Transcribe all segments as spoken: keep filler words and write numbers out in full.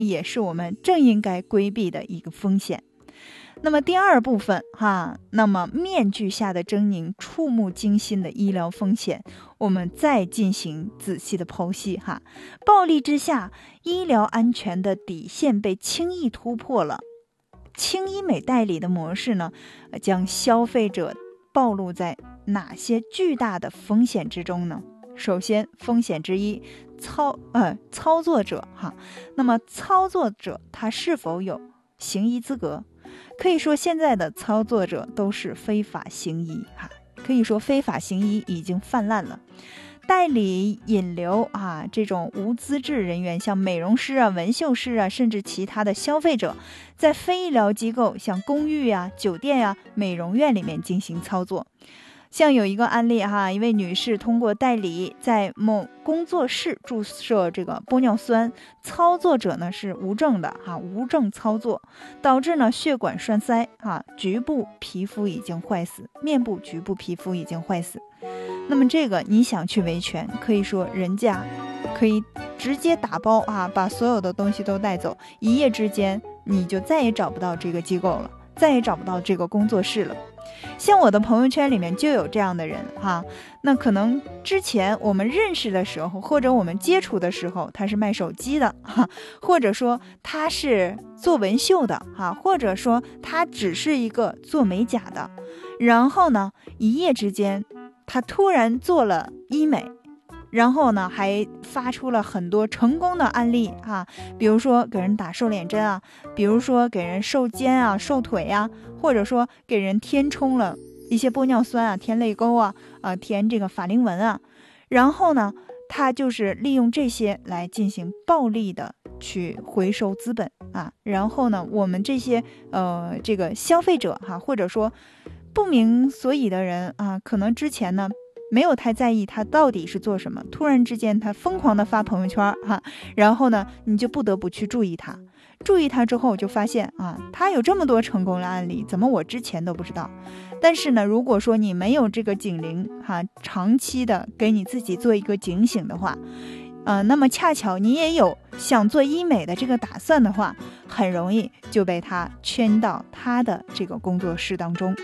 也是我们正应该规避的一个风险。那么第二部分哈，那么面具下的狰狞、触目惊心的医疗风险，我们再进行仔细的剖析哈。暴力之下，医疗安全的底线被轻易突破了。轻医美代理的模式呢，将消费者暴露在哪些巨大的风险之中呢？首先，风险之一，操呃操作者哈。那么操作者他是否有行医资格？可以说现在的操作者都是非法行医哈，可以说非法行医已经泛滥了。代理引流啊，这种无资质人员，像美容师啊、纹绣师啊，甚至其他的消费者，在非医疗机构，像公寓啊、酒店啊、美容院里面进行操作。像有一个案例哈，一位女士通过代理在某工作室注射这个玻尿酸，操作者呢是无证的哈，无证操作，导致呢血管栓塞哈，局部皮肤已经坏死，面部局部皮肤已经坏死。那么这个你想去维权，可以说人家可以直接打包啊，把所有的东西都带走，一夜之间你就再也找不到这个机构了，再也找不到这个工作室了。像我的朋友圈里面就有这样的人哈，那可能之前我们认识的时候，或者我们接触的时候，他是卖手机的哈，或者说他是做纹绣的哈，或者说他只是一个做美甲的，然后呢，一夜之间他突然做了医美，然后呢还发出了很多成功的案例啊，比如说给人打瘦脸针啊，比如说给人瘦肩啊、瘦腿啊，或者说给人填充了一些玻尿酸啊、填泪沟啊、啊填这个法令纹啊，然后呢他就是利用这些来进行暴力的去回收资本啊，然后呢我们这些呃这个消费者哈、啊，或者说不明所以的人啊，可能之前呢没有太在意他到底是做什么，突然之间他疯狂的发朋友圈哈、啊，然后呢你就不得不去注意他，注意他之后就发现啊，他有这么多成功的案例，怎么我之前都不知道？但是呢，如果说你没有这个警铃哈、啊，长期的给你自己做一个警醒的话，呃，那么恰巧你也有想做医美的这个打算的话，很容易就被他圈到他的这个工作室当中。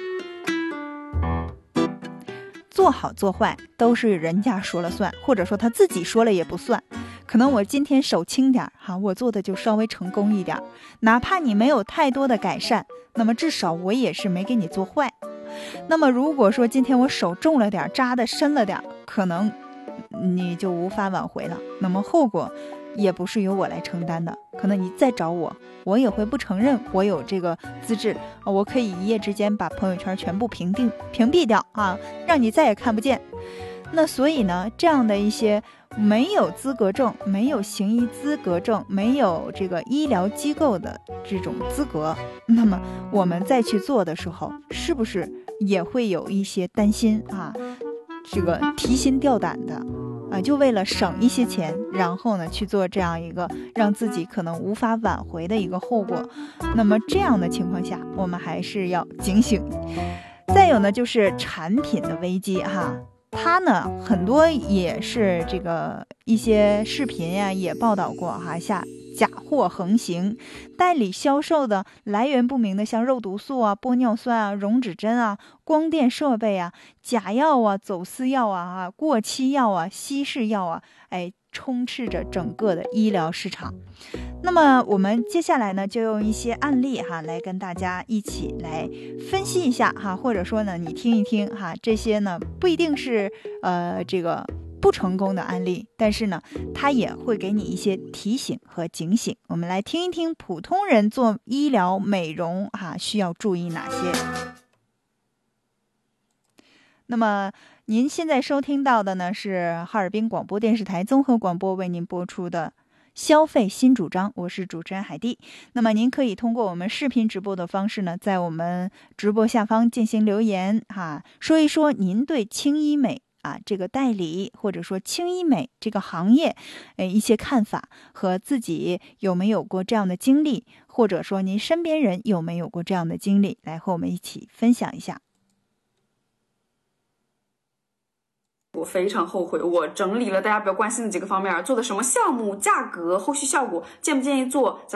做好做坏都是人家说了算，或者说他自己说了也不算。可能我今天手轻点哈，我做的就稍微成功一点，哪怕你没有太多的改善，那么至少我也是没给你做坏。那么如果说今天我手重了点，扎的深了点，可能你就无法挽回了，那么后果也不是由我来承担的，可能你再找我，我也会不承认我有这个资质，我可以一夜之间把朋友圈全部屏蔽屏蔽掉啊，让你再也看不见。那所以呢，这样的一些没有资格证、没有行医资格证、没有这个医疗机构的这种资格，那么我们再去做的时候，是不是也会有一些担心啊？这个提心吊胆的啊，就为了省一些钱，然后呢去做这样一个让自己可能无法挽回的一个后果。那么这样的情况下，我们还是要警醒。再有呢，就是产品的危机哈。它呢很多也是这个一些视频呀、啊、也报道过哈，下假货横行，代理销售的来源不明的，像肉毒素啊、玻尿酸啊、溶脂针啊、光电设备啊、假药啊、走私药啊、啊过期药啊、稀释药啊，哎，充斥着整个的医疗市场。那么我们接下来呢，就用一些案例哈，来跟大家一起来分析一下哈，或者说呢，你听一听哈，这些呢不一定是呃这个不成功的案例，但是呢，它也会给你一些提醒和警醒。我们来听一听普通人做医疗美容哈，需要注意哪些。那么您现在收听到的呢，是哈尔滨广播电视台综合广播为您播出的消费新主张，我是主持人海蒂。那么您可以通过我们视频直播的方式呢，在我们直播下方进行留言哈，说一说您对轻医美啊这个代理，或者说轻医美这个行业呃一些看法，和自己有没有过这样的经历，或者说您身边人有没有过这样的经历，来和我们一起分享一下。 我非常后悔，我整理了大家比较关心的几个方面，做的什么项目、价格、后续效果，建不建议做，